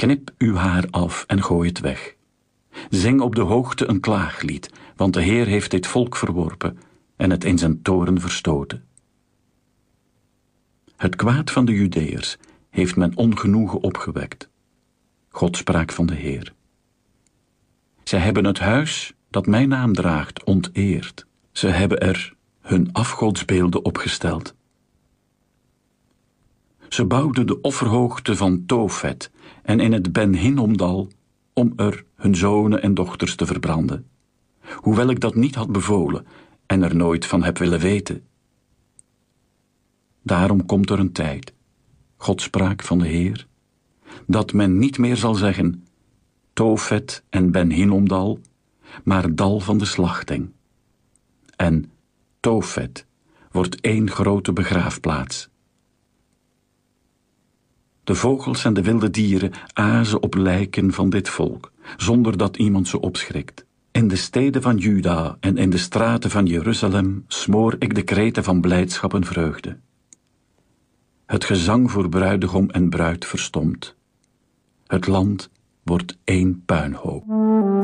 Knip uw haar af en gooi het weg. Zing op de hoogte een klaaglied, want de Heer heeft dit volk verworpen en het in zijn toorn verstoten. Het kwaad van de Judeërs heeft men ongenoegen opgewekt. God sprak van de Heer. Zij hebben het huis dat mijn naam draagt onteerd. Ze hebben er hun afgodsbeelden opgesteld. Ze bouwden de offerhoogte van Tofet en in het Ben Hinnomdal om er hun zonen en dochters te verbranden, hoewel ik dat niet had bevolen en er nooit van heb willen weten. Daarom komt er een tijd, God sprak van de Heer, dat men niet meer zal zeggen Tofet en Ben Hinnomdal, maar dal van de slachting. En Tofet wordt één grote begraafplaats. De vogels en de wilde dieren azen op lijken van dit volk, zonder dat iemand ze opschrikt. In de steden van Juda en in de straten van Jeruzalem smoor ik de kreten van blijdschap en vreugde. Het gezang voor bruidegom en bruid verstomt. Het land wordt één puinhoop.